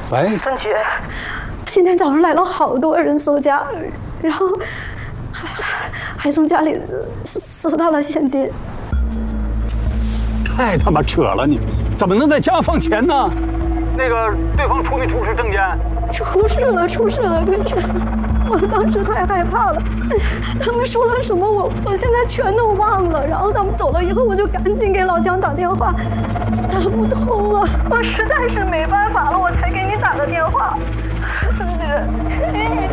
喂， 孙局，今天早上来了好多人搜家，然后还从家里搜到了现金。 太他妈扯了！你怎么能在家放钱呢？那个对方出没出示证件？ 出示了，可是我当时太害怕了，他们说了什么我现在全都忘了。然后他们走了以后，我就赶紧给老姜打电话，打不通啊，我实在是没办法了，我才给你打的电话。孙局，你